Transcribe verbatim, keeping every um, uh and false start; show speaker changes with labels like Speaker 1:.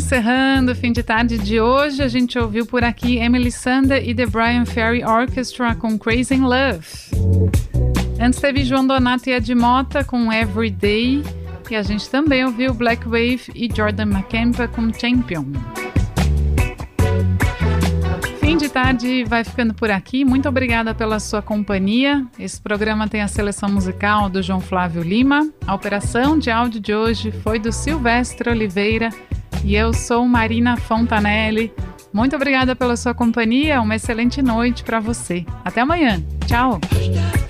Speaker 1: encerrando o fim de tarde de hoje, a gente ouviu por aqui Emily Sandé e The Brian Ferry Orchestra com Crazy in Love. Antes teve João Donato e Ed Mota com Everyday. E a gente também ouviu Black Wave e Jordan McKenpa com Champion. Fim de tarde vai ficando por aqui. Muito obrigada pela sua companhia. Esse programa tem a seleção musical do João Flávio Lima. A operação de áudio de hoje foi do Silvestre Oliveira. E eu sou Marina Fontanelli. Muito obrigada pela sua companhia. Uma excelente noite para você. Até amanhã. Tchau.